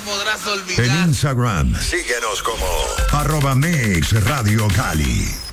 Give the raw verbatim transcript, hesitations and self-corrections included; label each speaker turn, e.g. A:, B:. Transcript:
A: podrás olvidar.
B: En Instagram, síguenos como arroba Mix Radio Cali.